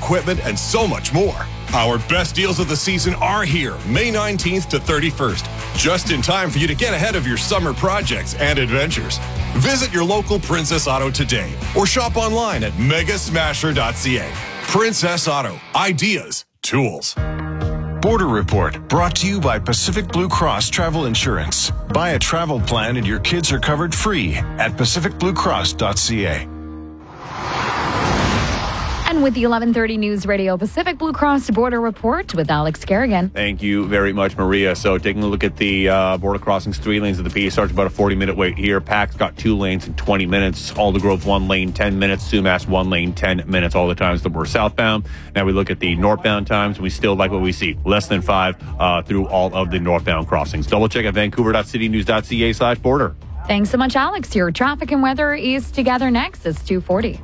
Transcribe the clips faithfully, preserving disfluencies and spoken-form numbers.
equipment, and so much more. Our best deals of the season are here, May nineteenth to thirty-first, just in time for you to get ahead of your summer projects and adventures. Visit your local Princess Auto today or shop online at mega smasher dot c a. Princess Auto. Ideas. Tools. Border Report, brought to you by Pacific Blue Cross Travel Insurance. Buy a travel plan and your kids are covered free at pacific blue cross dot c a. And with the eleven thirty News Radio Pacific Blue Cross Border Report with Alex Kerrigan. Thank you very much, Maria. So taking a look at the uh, border crossings, three lanes of the P starts about a forty-minute wait here. Pack's got two lanes in twenty minutes. Aldergrove, one lane, ten minutes. Sumas, one lane, ten minutes. All the times that we're southbound. Now we look at the northbound times. We still like what we see. Less than five uh, through all of the northbound crossings. Double check at vancouver dot city news dot c a slash border. Thanks so much, Alex. Your traffic and weather is together next. It's two forty.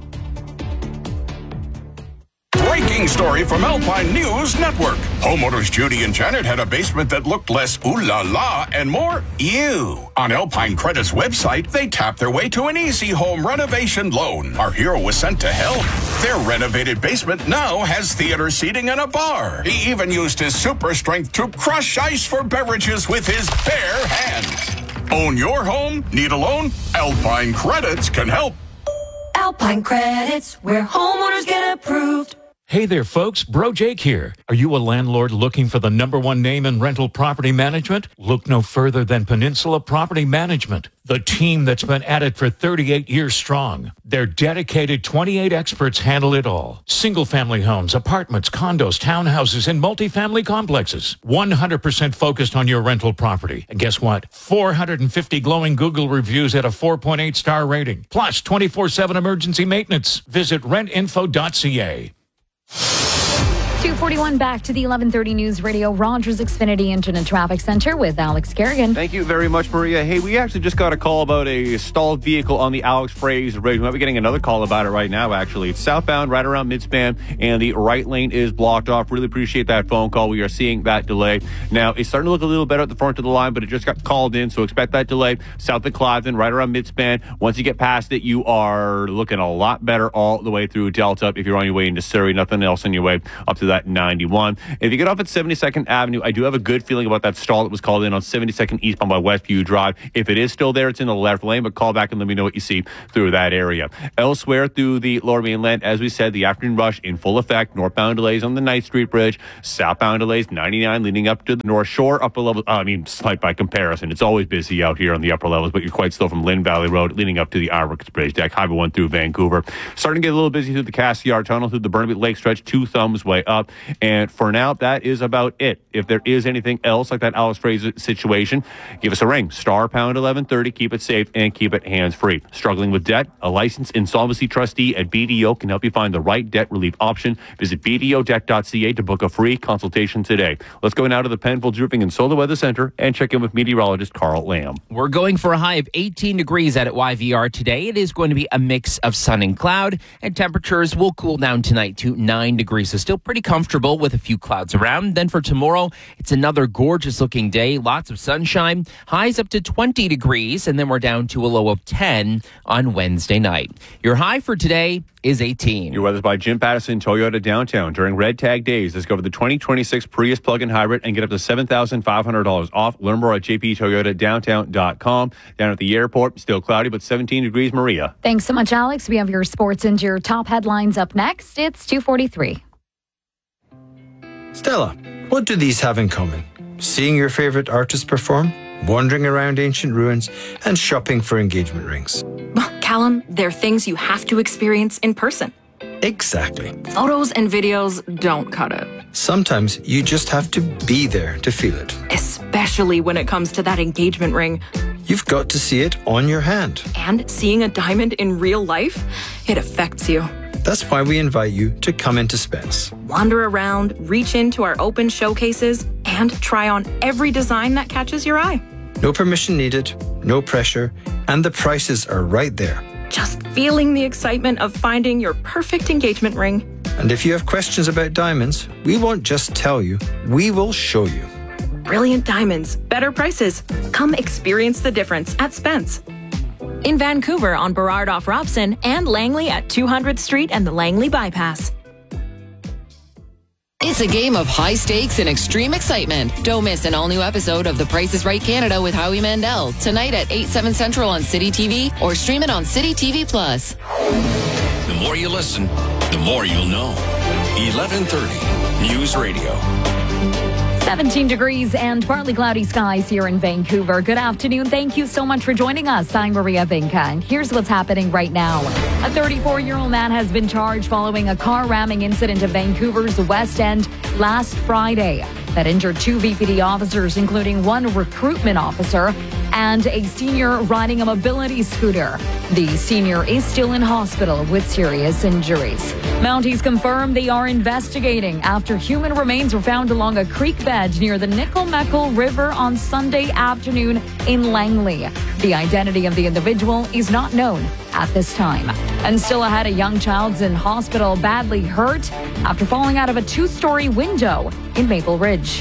Breaking story from Alpine News Network. Homeowners Judy and Janet had a basement that looked less ooh la la and more ew. On Alpine Credit's website, they tapped their way to an easy home renovation loan. Our hero was sent to help. Their renovated basement now has theater seating and a bar. He even used his super strength to crush ice for beverages with his bare hands. Own your home? Need a loan? Alpine Credits can help. Alpine Credits, where homeowners get approved. Hey there, folks. Bro Jake here. Are you a landlord looking for the number one name in rental property management? Look no further than Peninsula Property Management, the team that's been at it for thirty-eight years strong. Their dedicated twenty-eight experts handle it all. Single-family homes, apartments, condos, townhouses, and multifamily complexes. one hundred percent focused on your rental property. And guess what? four hundred fifty glowing Google reviews at a four point eight star rating. Plus twenty-four seven emergency maintenance. Visit rent info dot c a. two forty-one, back to the eleven thirty News Radio Rogers Xfinity Internet Traffic Center with Alex Kerrigan. Thank you very much, Maria. Hey, we actually just got a call about a stalled vehicle on the Alex Fraser Bridge. We might be getting another call about it right now, actually. It's southbound, right around Midspan, and the right lane is blocked off. Really appreciate that phone call. We are seeing that delay. Now, it's starting to look a little better at the front of the line, but it just got called in, so expect that delay. South of Cliveden, right around Midspan. Once you get past it, you are looking a lot better all the way through Delta. If you're on your way into Surrey, nothing else on your way up to that ninety-one. If you get off at seventy-second Avenue, I do have a good feeling about that stall that was called in on seventy-second eastbound by Westview Drive. If it is still there, it's in the left lane, but call back and let me know what you see through that area. Elsewhere through the Lower Mainland, as we said, the afternoon rush in full effect. Northbound delays on the Ninth Street Bridge. Southbound delays, ninety-nine leading up to the North Shore. Upper level, I mean, slight by comparison. It's always busy out here on the upper levels, but you're quite slow from Lynn Valley Road leading up to the Iroquois Bridge deck. Highway one through Vancouver. Starting to get a little busy through the Cassiar Tunnel, through the Burnaby Lake stretch, two thumbs way up. And for now, that is about it. If there is anything else like that Alex Fraser situation, give us a ring. Star pound eleven thirty. Keep it safe and keep it hands-free. Struggling with debt? A licensed insolvency trustee at B D O can help you find the right debt relief option. Visit b d o debt dot c a to book a free consultation today. Let's go now to the Penfolds Roofing and Solar Weather Center and check in with meteorologist Carl Lamb. We're going for a high of eighteen degrees out at Y V R today. It is going to be a mix of sun and cloud, and temperatures will cool down tonight to nine degrees. So still pretty comfortable with a few clouds around. Then for tomorrow, it's another gorgeous looking day. Lots of sunshine. Highs up to twenty degrees, and then we're down to a low of ten on Wednesday night. Your high for today is eighteen. Your weather's by Jim Pattison, Toyota Downtown. During Red Tag Days, discover the twenty twenty-six Prius plug-in hybrid and get up to seven thousand five hundred dollars off. Learn more at j p toyota downtown dot com. Down at the airport, still cloudy, but seventeen degrees. Maria. Thanks so much, Alex. We have your sports and your top headlines up next. It's two forty-three. Stella, what do these have in common? Seeing your favorite artist perform, wandering around ancient ruins, and shopping for engagement rings. Callum, they're things you have to experience in person. Exactly. Photos and videos don't cut it. Sometimes you just have to be there to feel it. Especially when it comes to that engagement ring. You've got to see it on your hand. And seeing a diamond in real life, it affects you. That's why we invite you to come into Spence. Wander around, reach into our open showcases, and try on every design that catches your eye. No permission needed, no pressure, and the prices are right there. Just feeling the excitement of finding your perfect engagement ring. And if you have questions about diamonds, we won't just tell you, we will show you. Brilliant diamonds, better prices. Come experience the difference at Spence. In Vancouver on Burrard off Robson and Langley at two hundredth Street and the Langley Bypass. It's a game of high stakes and extreme excitement. Don't miss an all-new episode of The Price is Right Canada with Howie Mandel tonight at eight, seven Central on City T V or stream it on City T V Plus. The more you listen, the more you'll know. eleven thirty News Radio. seventeen degrees and partly cloudy skies here in Vancouver. Good afternoon. Thank you so much for joining us. I'm Maria Vinca, and here's what's happening right now. A thirty-four-year-old man has been charged following a car ramming incident at Vancouver's West End last Friday that injured two V P D officers, including one recruitment officer and a senior riding a mobility scooter. The senior is still in hospital with serious injuries. Mounties confirm they are investigating after human remains were found along a creek bed near the Nickel-Meckle River on Sunday afternoon in Langley. The identity of the individual is not known at this time. And still ahead, a young child's in hospital badly hurt after falling out of a two-story window in Maple Ridge.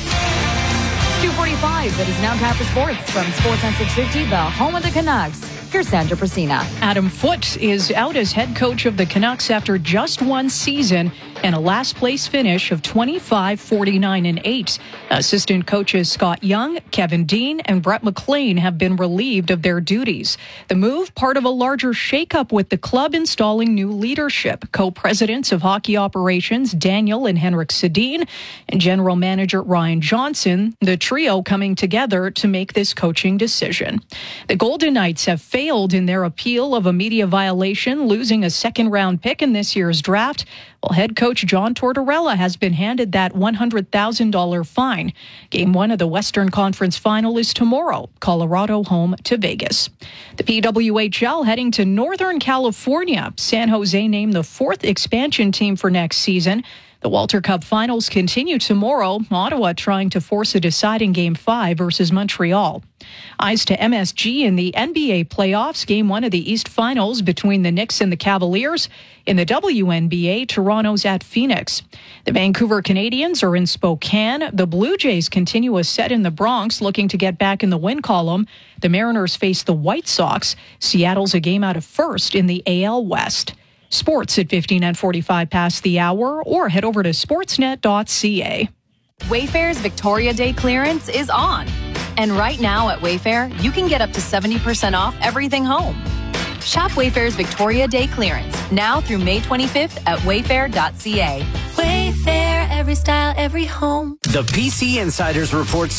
two forty-five, it is now time for sports from Sportsnet six fifty, the home of the Canucks. Here's Sandra Prasina. Adam Foote is out as head coach of the Canucks after just one season and a last-place finish of twenty-five, forty-nine, and eight. Assistant coaches Scott Young, Kevin Dean, and Brett McLean have been relieved of their duties. The move, part of a larger shakeup with the club installing new leadership. Co-presidents of hockey operations, Daniel and Henrik Sedin, and general manager Ryan Johnson, the trio coming together to make this coaching decision. The Golden Knights have failed in their appeal of a media violation, losing a second-round pick in this year's draft. Well, head coach John Tortorella has been handed that one hundred thousand dollars fine. Game one of the Western Conference Final is tomorrow, Colorado home to Vegas. The P W H L heading to Northern California. San Jose named the fourth expansion team for next season. The Walter Cup Finals continue tomorrow. Ottawa trying to force a deciding Game five versus Montreal. Eyes to M S G in the N B A playoffs. Game one of the East Finals between the Knicks and the Cavaliers. In the W N B A, Toronto's at Phoenix. The Vancouver Canadians are in Spokane. The Blue Jays continue a set in the Bronx, looking to get back in the win column. The Mariners face the White Sox. Seattle's a game out of first in the A L West. Sports at fifteen and forty-five past the hour, or head over to sportsnet dot c a. Wayfair's Victoria Day clearance is on. And right now at Wayfair, you can get up to seventy percent off everything home. Shop Wayfair's Victoria Day clearance now through May twenty-fifth at wayfair dot c a. Wayfair, every style, every home. The P C Insiders report